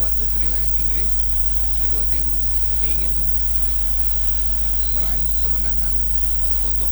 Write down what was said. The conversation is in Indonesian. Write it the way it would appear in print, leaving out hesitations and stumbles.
membuat The Three Lions Inggris, kedua tim ingin